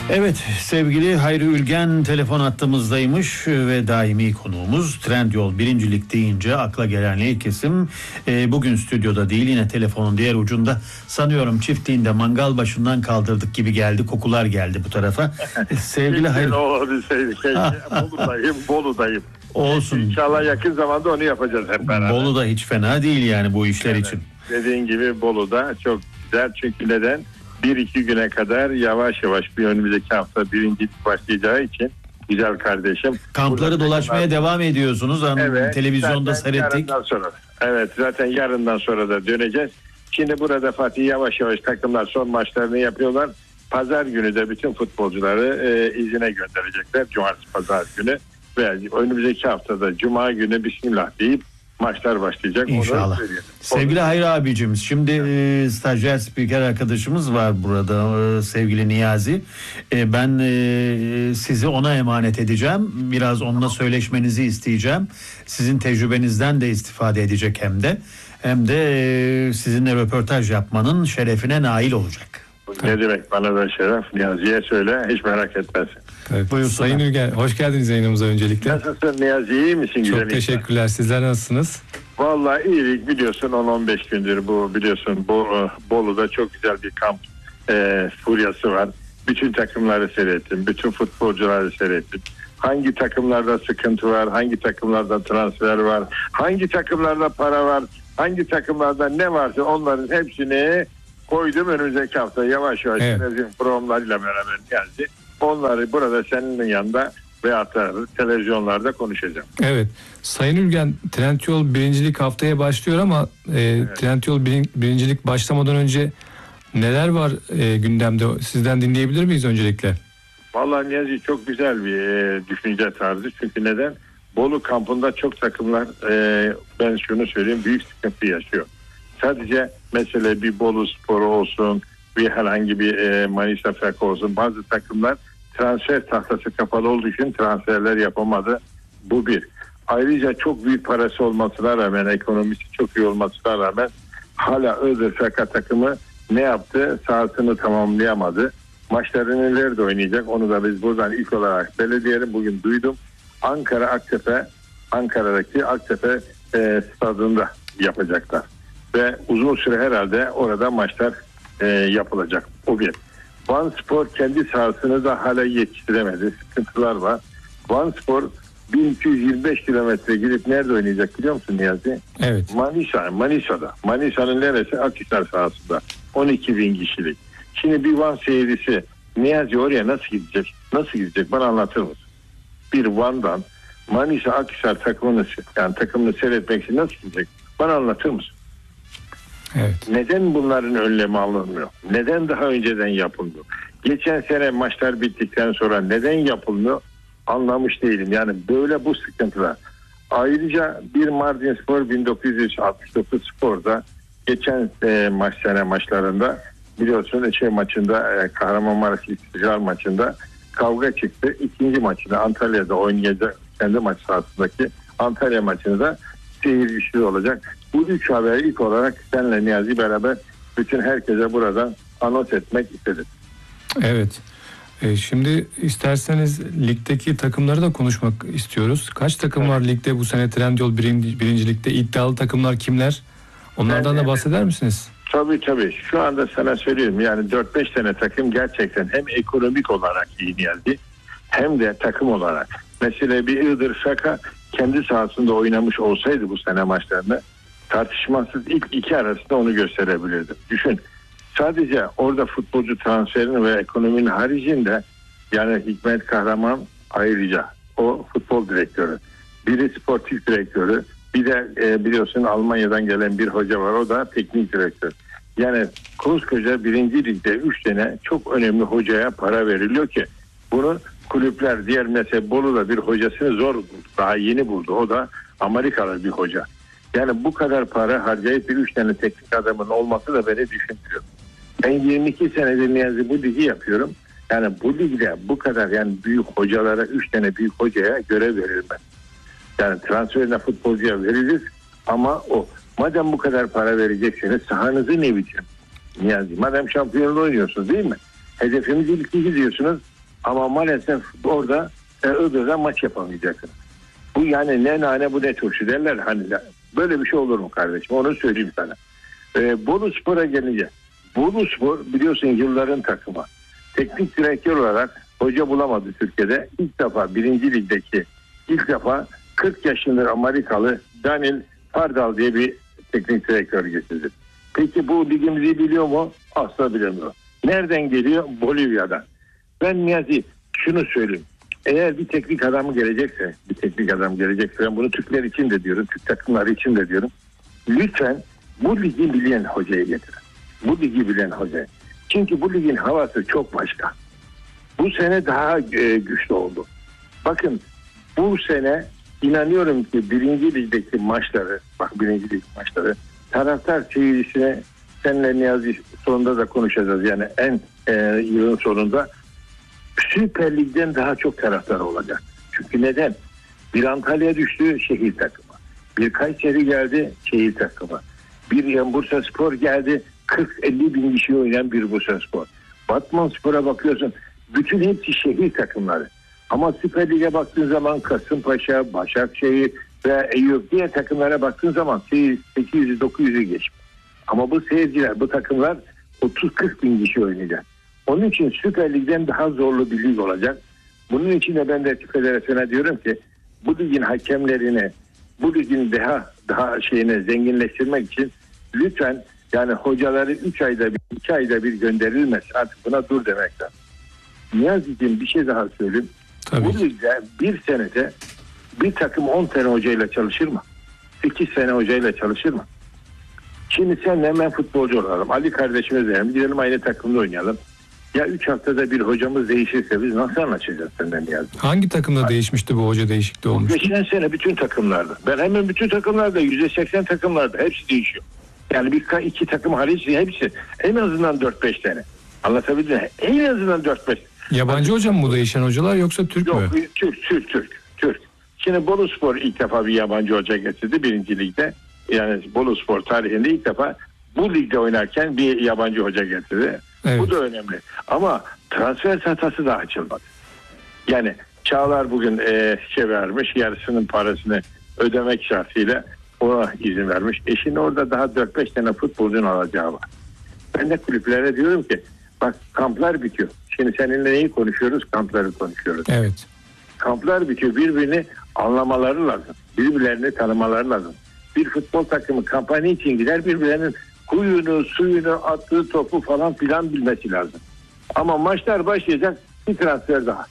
Evet, sevgili Hayri Ülgen telefon hattımızdaymış ve daimi konuğumuz. Trendyol birincilik deyince akla gelen ilk isim bugün stüdyoda değil, yine telefonun diğer ucunda. Sanıyorum çiftliğinde mangal başından kaldırdık gibi geldi, kokular geldi bu tarafa. Sevgili Hayri. Bolu'dayım. Olsun. İnşallah yakın zamanda onu yapacağız hep beraber. Bolu da hiç fena değil yani bu işler için. Dediğin gibi Bolu'da çok güzel, çünkü neden? 1-2 güne kadar yavaş yavaş bir önümüzdeki hafta birincilik başlayacağı için güzel kardeşim. Kampları dolaşmaya devam ediyorsunuz. Evet, televizyonda seyrettik. Zaten yarından sonra da döneceğiz. Şimdi burada Fatih yavaş yavaş takımlar son maçlarını yapıyorlar. Pazar günü de bütün futbolcuları izine gönderecekler. Cumartesi pazar günü ve önümüzdeki haftada Cuma günü Bismillah deyip maçlar başlayacak. İnşallah. Sevgili Hayri abicim, şimdi stajyer spiker arkadaşımız var burada, sevgili Niyazi. Ben sizi ona emanet edeceğim. Biraz onunla söyleşmenizi isteyeceğim. Sizin tecrübenizden de istifade edecek hem de sizinle röportaj yapmanın şerefine nail olacak. Ne demek, bana da şeref. Niyazi'ye söyle, hiç merak etmesin. Evet. Buyur Sayın Ülgen, hoş geldiniz yayınımıza öncelikle. Nasılsın Niyazi, iyi misin? Çok teşekkürler. Sizler nasılsınız? Vallahi iyilik, biliyorsun 10-15 gündür bu, biliyorsun Bolu'da çok güzel bir kamp furyası var. Bütün takımları seyrettim, bütün futbolcuları seyrettim. Hangi takımlarda sıkıntı var, hangi takımlarda transfer var, hangi takımlarda para var, hangi takımlarda ne varsa onların hepsini koydum önümüzdeki hafta yavaş yavaş televizyon programlarıyla beraber geldi. Onları burada senin yanında veyahut da televizyonlarda konuşacağım. Evet. Sayın Ülgen, Trendyol birincilik haftaya başlıyor ama Trendyol birincilik başlamadan önce neler var gündemde? Sizden dinleyebilir miyiz öncelikle? Vallahi Niyazi, çok güzel bir düşünce tarzı. Çünkü neden? Bolu kampında çok takımlar ben şunu söyleyeyim, büyük sıkıntı yaşıyor. Sadece mesela bir Bolu Sporu olsun, bir herhangi bir Manisa FK olsun, bazı takımlar transfer tahtası kapalı olduğu için transferler yapamadı. Bu bir. Ayrıca çok büyük parası olmasına rağmen, ekonomisi çok iyi olmasına rağmen hala Iğdır FK takımı ne yaptı? Sahasını tamamlayamadı. Maçlarını nerede oynayacak? Onu da biz buradan ilk olarak belediyenin bugün duydum. Ankara'daki Aktepe stadında yapacaklar. Ve uzun süre herhalde orada maçlar yapılacak. O bir. Van Spor kendi sahasını da hala yetiştiremedi. Sıkıntılar var. Van Spor 1225 kilometre gidip nerede oynayacak biliyor musun Niyazi? Evet. Manisa'da. Manisa'nın neresi? Akhisar sahasında. 12 bin kişilik. Şimdi bir Van seyircisi Niyazi oraya nasıl gidecek? Nasıl gidecek? Bana anlatır mısın? Bir Van'dan Manisa Akhisar takımını seyretmek için nasıl gidecek? Bana anlatır mısın? Evet. Neden bunların önlemi alınmıyor? Neden daha önceden yapılmıyor? Geçen sene maçlar bittikten sonra neden yapılmıyor? Anlamış değilim. Yani böyle bu sıkıntılar. Ayrıca bir Mardin Spor 1969 Spor'da geçen sene maçlarında biliyorsun maçında Kahramanmaraş İstiklal maçında kavga çıktı. İkinci maçını Antalya'da oynayacak, kendi maç sahasındaki Antalya maçını da seyircisi olacak. Bu üç haberi ilk olarak senle Niyazi beraber bütün herkese buradan anons etmek istedim. Evet. Şimdi isterseniz ligdeki takımları da konuşmak istiyoruz. Kaç takım var ligde bu sene Trendyol birincilikte? İddialı takımlar kimler? Onlardan da bahseder misiniz? Tabii. Şu anda sana söylüyorum, yani 4-5 tane takım gerçekten hem ekonomik olarak iyi geldi hem de takım olarak. Mesela bir Iğdır Şaka kendi sahasında oynamış olsaydı bu sene maçlarını tartışmasız ilk iki arasında onu gösterebilirdim. Düşün, sadece orada futbolcu transferini ve ekonominin haricinde yani Hikmet Kahraman ayrıca o futbol direktörü, biri sportif direktörü, bir de biliyorsun Almanya'dan gelen bir hoca var, o da teknik direktör. Yani koskoca birinci ligde 3 tane çok önemli hocaya para veriliyor ki bunu kulüpler, diğer mesela Bolu'da bir hocasını zor buldu, daha yeni buldu, o da Amerikalı bir hoca. Yani bu kadar para harcayıp bir 3 tane teknik adamın olması da beni düşündürüyor. Ben 22 senedir Niyazi bu ligi yapıyorum. Yani bu ligde bu kadar yani büyük hocalara, 3 tane büyük hocaya görev verilmez. Yani transferine futbolcuya veririz ama madem bu kadar para verecekseniz sahanızı ne biçim? Niyazi, madem şampiyonluğu oynuyorsunuz değil mi? Hedefimiz ilk iki diyorsunuz. Ama maalesef orada Iğdır'da maç yapamayacaksınız. Bu yani ne nane bu ne turşu derler. Hani böyle bir şey olur mu kardeşim? Onu söyleyeyim sana. Boluspor'a gelince. Boluspor biliyorsun yılların takımı. Teknik direktör olarak hoca bulamadı Türkiye'de. İlk defa 1. Lig'deki 40 yaşında Amerikalı Daniel Pardal diye bir teknik direktör getirdi. Peki bu ligimizi biliyor mu? Asla bilemiyor. Nereden geliyor? Bolivya'dan. Ben Niyazi şunu söyleyeyim. Eğer bir teknik adam gelecekse, ben bunu Türkler için de diyorum, Türk takımları için de diyorum. Lütfen bu ligi bilen hocayı getirin. Bu ligi bilen hocayı. Çünkü bu ligin havası çok başka. Bu sene daha güçlü oldu. Bakın bu sene inanıyorum ki 1. Lig'deki maçları, bak 1. Lig maçları taraftar seyircisine seninle Niyazi sonunda da konuşacağız. Yani yılın sonunda Süper Lig'den daha çok taraftar olacak. Çünkü neden? Bir Antalya düştü, şehir takımı. Bir Kayseri geldi, şehir takımı. Bir Bursaspor geldi, 40-50 bin kişi oynayan bir Bursaspor. Batmanspor'a bakıyorsun, bütün hepsi şehir takımları. Ama Süper Lig'e baktığın zaman Kasımpaşa, Başakşehir ve Eyüp diğer takımlara baktığın zaman 800'ü 900'ü geçmiş. Ama bu seyirciler, bu takımlar 30-40 bin kişi oynayacak. Onun için Süper Lig'den daha zorlu bir lig olacak. Bunun için de ben de Federasyon'a diyorum ki bu ligin hakemlerini, bu ligin daha zenginleştirmek için lütfen yani hocaları 3 ayda bir, 2 ayda bir gönderilmez. Artık buna dur demek lazım. Niyazi'cim bir şey daha söyleyeyim. Tabii. Bu ligde bir senede bir takım 10 sene hocayla çalışır mı? 8 sene hocayla çalışır mı? Şimdi senle hemen futbolcu olalım. Ali kardeşimiz diyelim. Gidelim aynı takımda oynayalım. Ya 3 haftada bir hocamız değişirse biz nasıl anlaşacağız senden Niyazi? Hangi takımda değişmişti bu hoca değişikliği olmuştu? Geçen sene bütün takımlarda. Ben hemen bütün takımlarda %80 takımlarda hepsi değişiyor. Yani bir iki takım hariç hepsi en azından 4-5 tane. Anlatabildim mi? En azından 4-5. Yabancı hoca mı bu değişen hocalar yoksa Türk mü? Yok Türk. Şimdi Boluspor ilk defa bir yabancı hoca getirdi 1. Lig'de. Yani Boluspor tarihinde ilk defa bu ligde oynarken bir yabancı hoca getirdi. Evet. Bu da önemli. Ama transfer satası da açılmadı. Yani Çağlar bugün vermiş, yarısının parasını ödemek şartıyla ona izin vermiş. Şimdi orada daha 4-5 tane futbolcunun alacağı var. Ben de kulüplere diyorum ki bak kamplar bitiyor. Şimdi seninle neyi konuşuyoruz? Kampları konuşuyoruz. Evet. Kamplar bitiyor. Birbirini anlamaları lazım. Birbirlerini tanımaları lazım. Bir futbol takımı kampanya için gider, birbirlerinin kuyunu, suyunu, attığı topu falan filan bilmesi lazım. Ama maçlar başlayacak, bir transfer daha.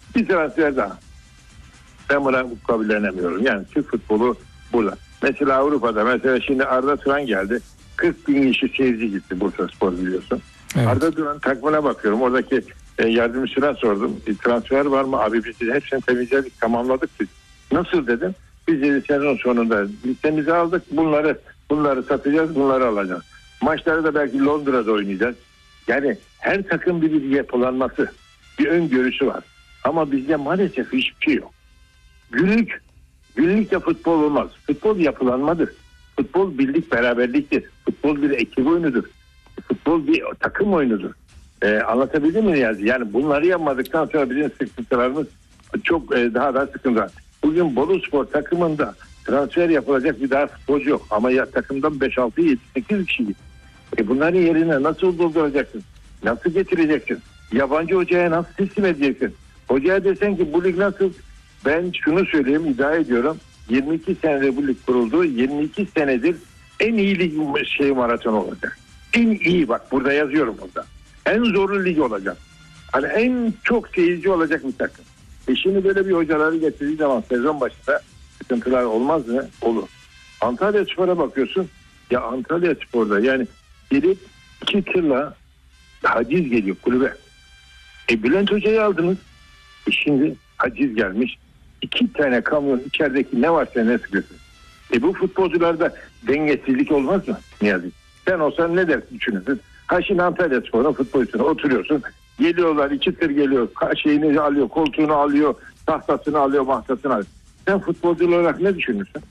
Ben buna kabullenemiyorum. Yani Türk futbolu burada. Mesela Avrupa'da şimdi Arda Turan geldi. 40 bin kişi seyirci gitti Bursaspor biliyorsun. Evet. Arda Turan takımına bakıyorum. Oradaki yardımcısına sordum. Bir transfer var mı? Abi biz hepsini temizledik, tamamladık biz. Nasıl dedim? Biz de sezon sonunda listemizi aldık. Bunları satacağız, bunları alacağız. Maçları da belki Londra'da oynayacağız. Yani her takım bir yapılanması, bir öngörüsü var. Ama bizde maalesef hiçbir şey yok. Günlükte futbol olmaz. Futbol yapılanmadır. Futbol birlik beraberliktir. Futbol bir ekip oyunudur. Futbol bir takım oyunudur. Anlatabildim mi Niyazi? Yani bunları yapmadıktan sonra bizim sıkıntılarımız çok daha da sıkıntı. Bugün Boluspor takımında transfer yapılacak bir daha futbolcu yok. Ama ya takımdan 5-6-7-8 kişi gitti. Bunların yerine nasıl dolduracaksın? Nasıl getireceksin? Yabancı hocaya nasıl teslim edeceksin? Hocaya desen ki bu lig nasıl? Ben şunu söyleyeyim, iddia ediyorum. 22 senedir bu lig kuruldu. 22 senedir en iyi lig maraton olacak. En iyi, bak burada yazıyorum burada. En zorlu lig olacak. Hani en çok seyirci olacak bir takım. Şimdi böyle bir hocaları getirdiği zaman sezon başında sıkıntılar olmaz mı? Olur. Antalyaspor'a bakıyorsun. Ya Antalyaspor'da yani gelip 2 tırla haciz geliyor kulübe. Bülent Hoca'yı aldınız. Şimdi haciz gelmiş. 2 tane kamyon içerideki ne varsa ne sıkıyorsun. Bu futbolcularda dengesizlik olmaz mı Niyazi? Sen olsan ne der düşünürsün? Şimdi Antalyaspor'un futbolcusuna oturuyorsun. Geliyorlar, 2 tır geliyor. Şeyini alıyor, koltuğunu alıyor, tahtasını alıyor, mahtasını alıyor. Sen futbolcu olarak ne düşünürsün?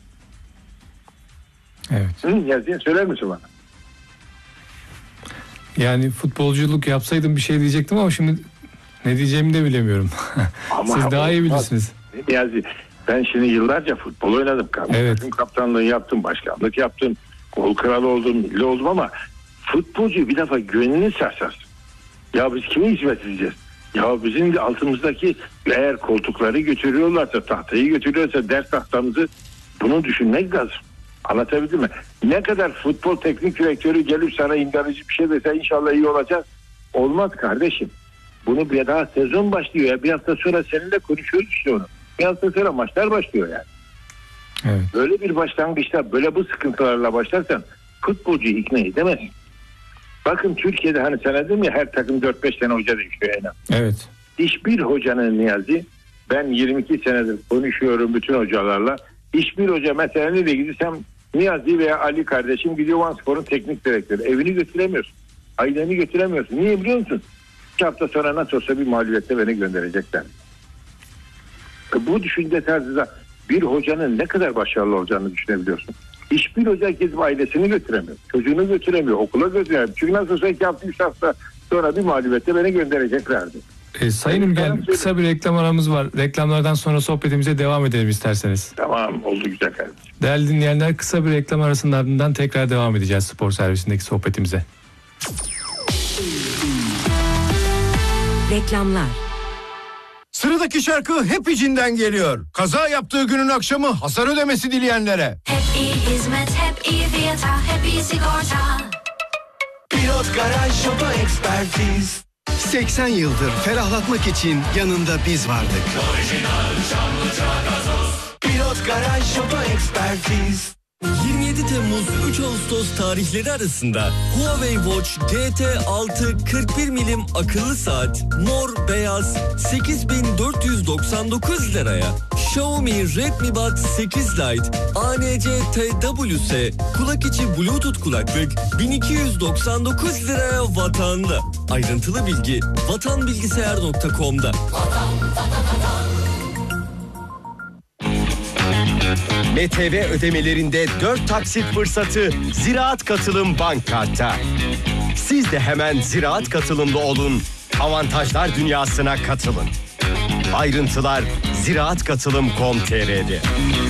Evet. Niyazi söyler misin bana? Yani futbolculuk yapsaydım bir şey diyecektim ama şimdi Ne diyeceğimi de bilemiyorum. Siz daha iyi bilirsiniz. Niyazi, ben şimdi yıllarca futbol oynadım. Evet. Takım kaptanlığı yaptım, başkanlık yaptım. Gol kralı oldum, milli oldum ama futbolcu bir defa gönlünü sarsarsın. Ya biz kime hizmet edeceğiz? Ya bizim de altımızdaki eğer koltukları götürüyorlarsa, tahtayı götürüyorsa ders tahtamızı, bunu düşünmek lazım. Anlatabildim mi? Ne kadar futbol teknik direktörü gelip sana inandırıcı bir şey dese inşallah iyi olacak. Olmaz kardeşim. Bunu bir daha sezon başlıyor ya. Bir hafta sonra seninle konuşuyoruz işte onu. Bir hafta sonra maçlar başlıyor yani. Evet. Böyle bir başlangıçta böyle bu sıkıntılarla başlarsan futbolcuyu ikna edemez. Bakın Türkiye'de hani sen dedin ya, her takım 4-5 tane hoca değişiyor en az. Evet. Hiçbir hocanın, Niyazi, ben 22 senedir konuşuyorum bütün hocalarla. Hiçbir hoca mesela nereye gidiyorsam, Niyazi veya Ali kardeşim gidiyor Vanspor'un teknik direktörü. Evini götüremiyorsun. Aileni götüremiyorsun. Niye biliyor musun? 2 hafta sonra nasıl olsa bir mağlubiyette beni gönderecekler. Bu düşünce tarzında bir hocanın ne kadar başarılı olacağını düşünebiliyorsun. Hiçbir hoca gidip ailesini götüremiyor. Çocuğunu götüremiyor. Okula götüremiyor. Çünkü nasıl olsa 2 hafta 3 hafta sonra bir mağlubiyette beni göndereceklerdi. Sayın Ülgen, kısa bir reklam aramız var. Reklamlardan sonra sohbetimize devam edelim isterseniz. Tamam, oldu güzel kardeşim. Değerli dinleyenler, kısa bir reklam arasının ardından tekrar devam edeceğiz spor servisindeki sohbetimize. Reklamlar. Sıradaki şarkı hep içinden geliyor. Kaza yaptığı günün akşamı hasar ödemesi dileyenlere. Hep iyi hizmet, hep iyi fiyata, hep iyi sigorta. Pilot Garaj Şoto Ekspertiz. 80 yıldır ferahlatmak için yanında biz vardık. Orijinal Çamlıca gazoz. Pilot Garaj Şoto Ekspertiz. 27 Temmuz 3 Ağustos tarihleri arasında Huawei Watch GT6 41 milim akıllı saat mor beyaz 8.499 liraya, Xiaomi Redmi Buds 8 Lite ANC TWS kulak içi Bluetooth kulaklık 1299 liraya vatanda. Ayrıntılı bilgi vatanbilgisayar.com'da. MTV ödemelerinde 4 taksit fırsatı Ziraat Katılım Bank Kart'ta. Siz de hemen Ziraat Katılımlı olun, avantajlar dünyasına katılın. Ayrıntılar ziraatkatılım.com.tr'de.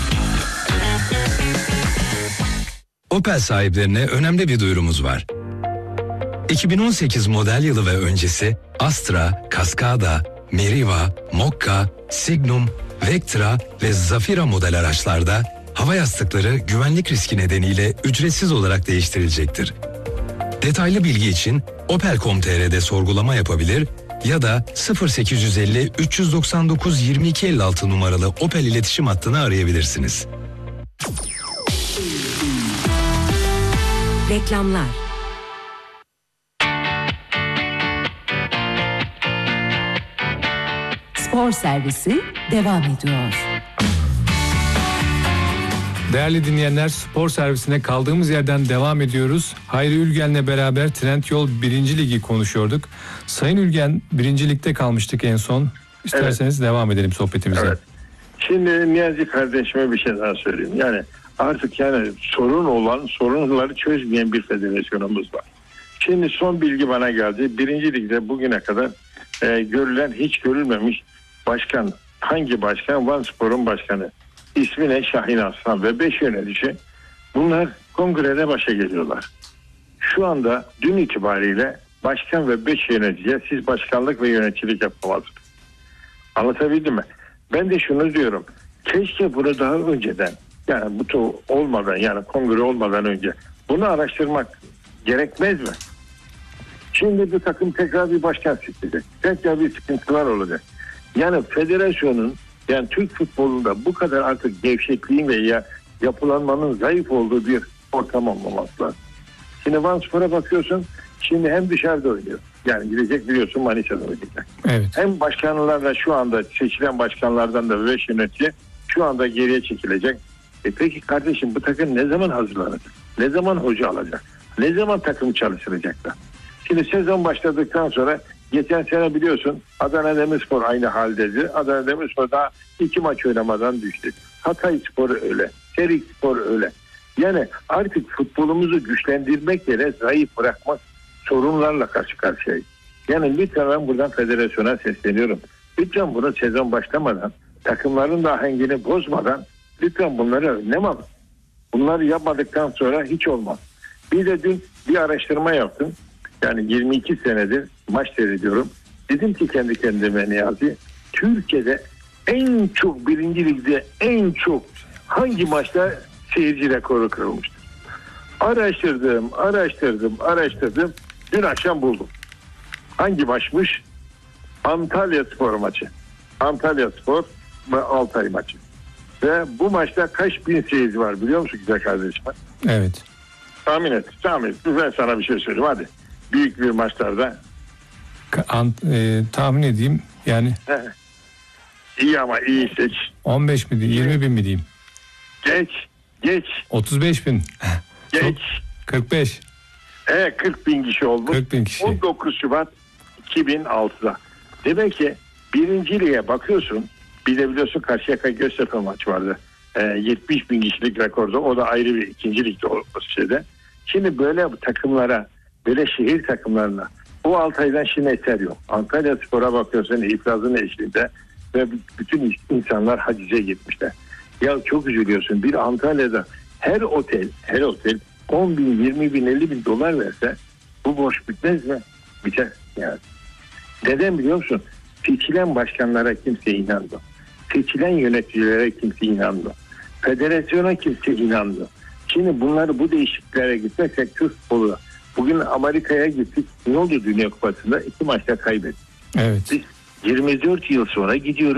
Opel sahiplerine önemli bir duyurumuz var. 2018 model yılı ve öncesi Astra, Cascada, Meriva, Mokka, Signum, Vectra ve Zafira model araçlarda hava yastıkları güvenlik riski nedeniyle ücretsiz olarak değiştirilecektir. Detaylı bilgi için opel.com.tr'de sorgulama yapabilir ya da 0850 399 2256 numaralı Opel iletişim hattını arayabilirsiniz. Reklamlar. Spor servisi devam ediyor. Değerli dinleyenler, spor servisine kaldığımız yerden devam ediyoruz. Hayri Ülgen'le beraber Trendyol 1. Ligi konuşuyorduk. Sayın Ülgen, 1. Lig'de kalmıştık en son. İsterseniz devam edelim sohbetimize. Evet. Şimdi Niyazi kardeşime bir şey daha söyleyeyim. Yani artık yani sorunları çözmeyen bir federasyonumuz var. Şimdi son bilgi bana geldi. 1. Lig'de bugüne kadar görülen, hiç görülmemiş başkan. Hangi başkan? Vanspor'un başkanı. İsmi ne? Şahin Aslan ve 5 yönetici. Bunlar kongrede başa geliyorlar. Şu anda dün itibariyle başkan ve 5 yöneticiye siz başkanlık ve yöneticilik yapamazsınız. Anlatabildim mi? Ben de şunu diyorum. Keşke bunu daha önceden, yani bu olmadan, yani kongre olmadan önce bunu araştırmak gerekmez mi? Şimdi bir takım tekrar bir başkan seçecek. Tekrar bir sıkıntılar olacak. Yani federasyonun, yani Türk futbolunda bu kadar artık gevşekliğin ve yapılanmanın zayıf olduğu bir ortam olmaması lazım. Şimdi Vanspor'a bakıyorsun, şimdi hem dışarıda oynuyor. Yani gidecek, biliyorsun, Manisa'da oynayacak. Evet. Hem başkanlarla, şu anda seçilen başkanlardan da 5 yönetici şu anda geriye çekilecek. Peki kardeşim, bu takım ne zaman hazırlanacak? Ne zaman hoca alacak? Ne zaman takım çalıştıracaklar? Şimdi sezon başladıktan sonra, geçen sene biliyorsun Adana Demirspor aynı haldeydi. Adana Demirspor daha 2 maç oynamadan düştü. Hatayspor öyle. Çelikspor öyle. Yani artık futbolumuzu güçlendirmek yerine zayıf bırakmak sorunlarla karşı karşıyayız. Yani lütfen ben buradan federasyona sesleniyorum. Lütfen bunu sezon başlamadan, takımların da ahengini bozmadan lütfen bunları önlem alın. Bunları yapmadıktan sonra hiç olmaz. Bir de dün bir araştırma yaptım. Yani 22 senedir maç seyrediyorum. Dedim ki kendi kendime Niyazi, Türkiye'de en çok birinci ligde en çok hangi maçta seyirci rekoru kırılmıştır? Araştırdım. Dün akşam buldum. Hangi maçmış? Antalya Spor maçı. Antalya Spor ve Altay maçı. Ve bu maçta kaç bin seyirci var biliyor musun güzel kardeşim? Evet. Tahmin et. Ben sana bir şey söyleyeyim hadi. Büyük bir maçlarda. Tahmin edeyim yani. İyi ama iyi seç. 15 mi diyeyim, 20 bin mi diyeyim? Geç. 35 bin. Geç. 45. 40 bin kişi olmuş. 40 bin kişi. 19 Şubat 2006'da. Demek ki birinciliğe bakıyorsun. Bir de biliyorsun Karşıyaka Göztepe maçı vardı. 70 bin kişilik rekorda. O da ayrı bir ikincilikte o şeyde. Şimdi böyle takımlara, böyle şehir takımlarına bu Altay'dan şimdi eser yok. Antalya Spor'a bakıyorsun iflasın eşliğinde ve bütün insanlar hacize gitmişler. Ya çok üzülüyorsun. Bir Antalya'da her otel 10 bin, 20 bin, 50 bin dolar verse bu borç bitmez mi? Biter yani. Neden biliyor musun? Seçilen başkanlara kimse inandı. Seçilen yöneticilere kimse inandı. Federasyona kimse inandı. Şimdi bunları bu değişikliklere gitmezsek Türk futbolu. Bugün Amerika'ya gittik. Ne oldu Dünya Kupası'nda? 2 maçta kaybettik. Evet. Biz 24 yıl sonra gidiyoruz.